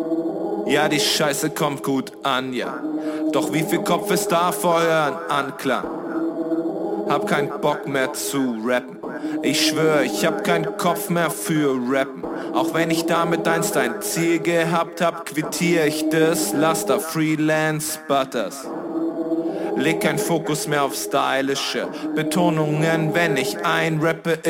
Ja, die Scheiße kommt gut an, ja. Doch wie viel Kopf ist da vor euren Anklang? Hab keinen Bock mehr zu rappen. Ich schwör, ich hab keinen Kopf mehr für Rappen. Auch wenn ich damit einst ein Ziel gehabt hab, quittiere ich das Laster Freelance Butters. Leg kein Fokus mehr auf stylische Betonungen, wenn ich einrappe.